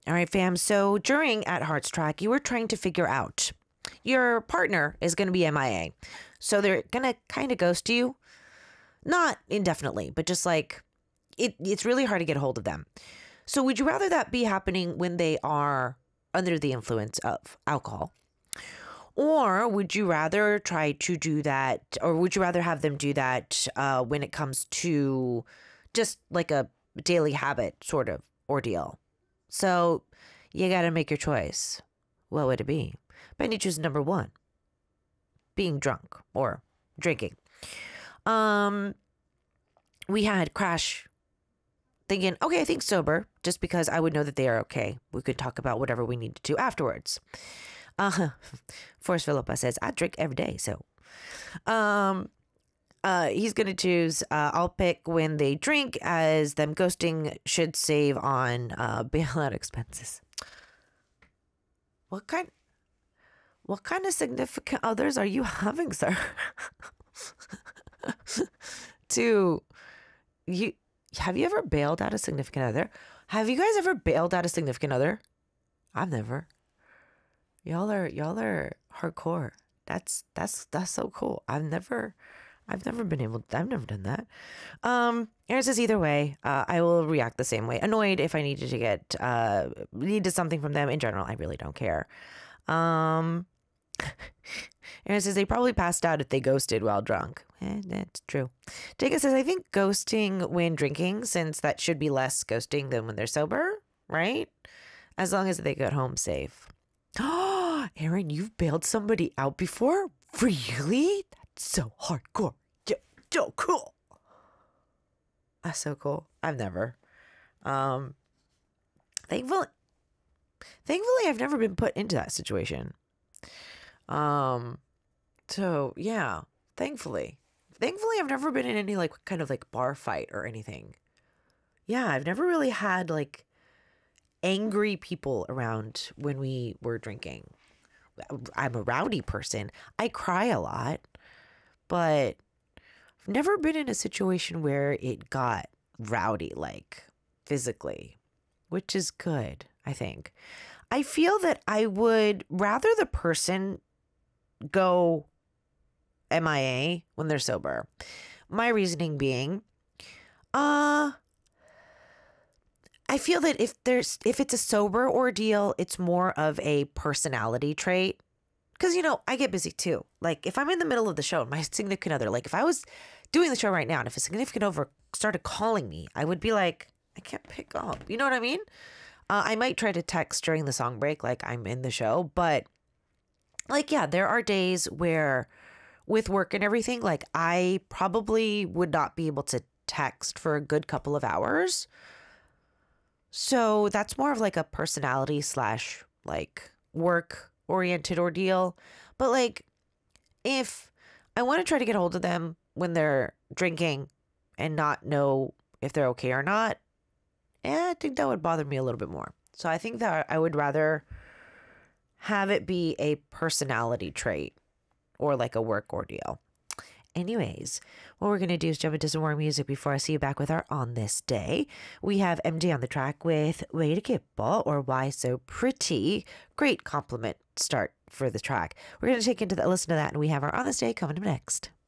All right, fam. So during At Heart's Track, you were trying to figure out your partner is going to be MIA. So they're going to kind of ghost you. Not indefinitely, but just like it's really hard to get a hold of them. So would you rather that be happening when they are under the influence of alcohol? Or would you rather try to do that, or would you rather have them do that when it comes to just like a daily habit sort of ordeal? So you got to make your choice. What would it be? Benny chooses number one, being drunk or drinking. We had Crash thinking, okay, I think sober, just because I would know that they are okay. We could talk about whatever we need to do afterwards. Forrest Philippa says, I drink every day, so. He's going to choose, I'll pick when they drink, as them ghosting should save on bailout expenses. What kind of significant others are you having, sir? Have you ever bailed out a significant other? Have you guys ever bailed out a significant other? I've never. Y'all are hardcore. That's so cool. I've never done that. Aaron says either way, I will react the same way. Annoyed if I needed to get needed something from them. In general, I really don't care. Aaron says they probably passed out if they ghosted while drunk. That's true. Jacob says I think ghosting when drinking, since that should be less ghosting than when they're sober, right? As long as they got home safe. Oh, Aaron, you've bailed somebody out before? Really? That's so hardcore. So cool. That's so cool. I've never. Thankfully, I've never been put into that situation. So yeah, thankfully, I've never been in any like kind of like bar fight or anything. Yeah, I've never really had like angry people around when we were drinking. I'm a rowdy person. I cry a lot, but I've never been in a situation where it got rowdy, like physically, which is good, I think. I feel that I would rather the person go MIA when they're sober. My reasoning being, I feel that if it's a sober ordeal, it's more of a personality trait. Because, I get busy too. Like, if I'm in the middle of the show, my significant other, like, if I was doing the show right now and if a significant other started calling me, I would be like, I can't pick up. You know what I mean? I might try to text during the song break, like I'm in the show. But, like, yeah, there are days where with work and everything, like, I probably would not be able to text for a good couple of hours. So that's more of like a personality / like work oriented ordeal. But like, if I want to try to get a hold of them when they're drinking and not know if they're okay or not, I think that would bother me a little bit more. So I think that I would rather have it be a personality trait or like a work ordeal. Anyways, what we're going to do is jump into some more music before I see you back with our On This Day. We have MJ on the track with Way to Kippel, or Why So Pretty. Great compliment start for the track. We're going to take into the listen to that, and we have our On This Day coming up next.